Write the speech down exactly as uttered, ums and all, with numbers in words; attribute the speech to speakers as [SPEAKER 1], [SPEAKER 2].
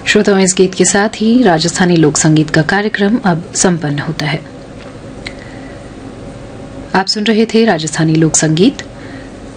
[SPEAKER 1] श्रोताओं, इस गीत के साथ ही राजस्थानी लोक संगीत का कार्यक्रम अब संपन्न होता है। आप सुन रहे थे राजस्थानी लोक संगीत।